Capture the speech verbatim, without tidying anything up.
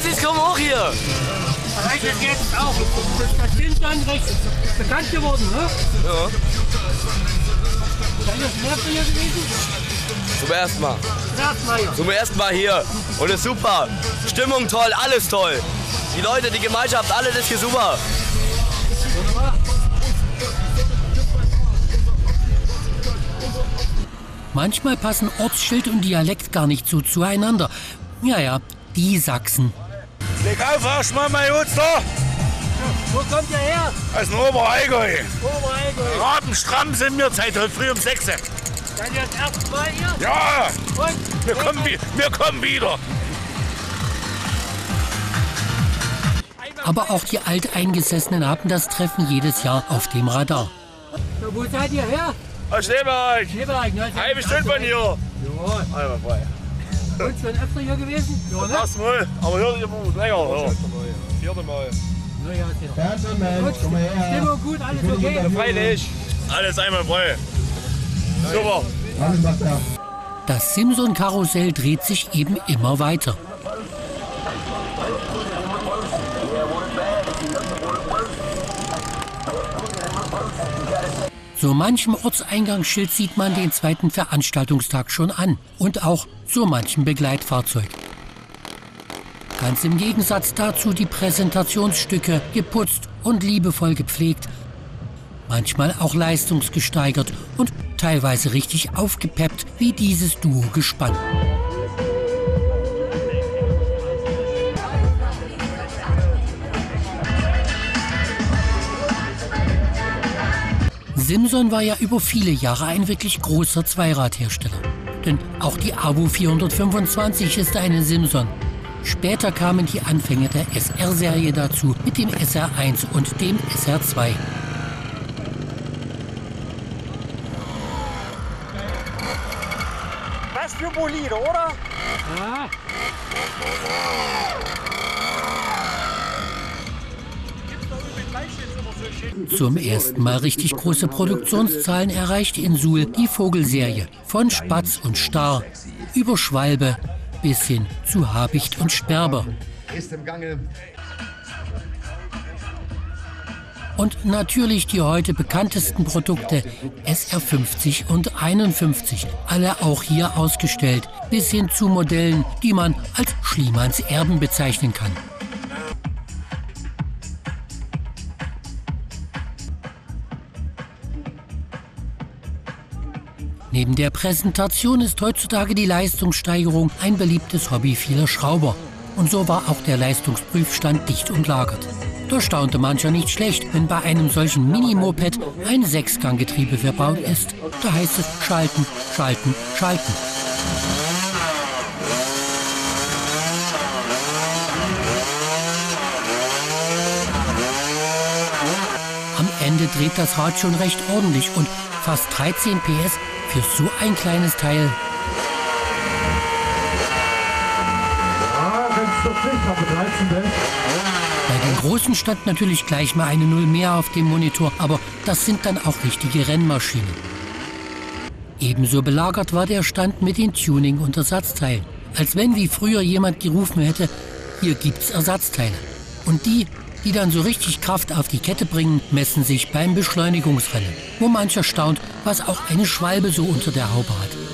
Assis kommen auch hier. Das ist jetzt auch. Das sind dann recht bekannt geworden, ne? Ja. Seid ihr das erste hier gewesen? Zum ersten Mal. Das erste Mal hier. Zum ersten Mal hier. Und ist super. Stimmung toll, alles toll. Die Leute, die Gemeinschaft, alles ist hier super. Wunderbar. Manchmal passen Ortsschild und Dialekt gar nicht so zueinander. Ja, ja, die Sachsen. Leg auf, erstmal mein Jutz da. Wo kommt ihr her? Aus dem Oberallgäu. Oberallgäu. Rabenstramm sind wir seit heute früh um sechs. Seid ihr das erste Mal hier? Ja, Und? wir kommen, wi- wir kommen wieder. Aber auch die Alteingesessenen haben das Treffen jedes Jahr auf dem Radar. So, wo seid ihr her? Was stehen wir euch? Heberlein, ne? Halbe Stunde von hier. Ja. Einmal frei. Und schon öfter hier gewesen? Ja, ne? Das Mal, aber hier ist immer länger. Ja. Vierte Mal. Na ja, ist ja doch. Gut, Stimmung gut, alles okay? Freilich. Alles einmal frei. Super. Das Simson-Karussell dreht sich eben immer weiter. So manchem Ortseingangsschild sieht man den zweiten Veranstaltungstag schon an. Und auch so manchem Begleitfahrzeug. Ganz im Gegensatz dazu die Präsentationsstücke, geputzt und liebevoll gepflegt. Manchmal auch leistungsgesteigert und teilweise richtig aufgepeppt, wie dieses Duo Gespann. Simson war ja über viele Jahre ein wirklich großer Zweiradhersteller. Denn auch die AWO vierhundertfünfundzwanzig ist eine Simson. Später kamen die Anfänge der S R-Serie dazu mit dem S R eins und dem S R zwei. Was für Bolide, oder? Ja. Zum ersten Mal richtig große Produktionszahlen erreichte in Suhl die Vogelserie. Von Spatz und Star über Schwalbe bis hin zu Habicht und Sperber. Ist im Gange. Und natürlich die heute bekanntesten Produkte S R fünfzig und einundfünfzig, alle auch hier ausgestellt, bis hin zu Modellen, die man als Schliemanns Erben bezeichnen kann. Neben der Präsentation ist heutzutage die Leistungssteigerung ein beliebtes Hobby vieler Schrauber. Und so war auch der Leistungsprüfstand dicht umlagert. Da staunte mancher nicht schlecht, wenn bei einem solchen Mini-Moped ein Sechsganggetriebe verbaut ist. Da heißt es schalten, schalten, schalten. Am Ende dreht das Rad schon recht ordentlich und fast dreizehn P S für so ein kleines Teil. Bei den Großen stand natürlich gleich mal eine Null mehr auf dem Monitor, aber das sind dann auch richtige Rennmaschinen. Ebenso belagert war der Stand mit den Tuning- und Ersatzteilen. Als wenn wie früher jemand gerufen hätte, hier gibt's Ersatzteile. Und die, die dann so richtig Kraft auf die Kette bringen, messen sich beim Beschleunigungsrennen, wo mancher staunt, was auch eine Schwalbe so unter der Haube hat.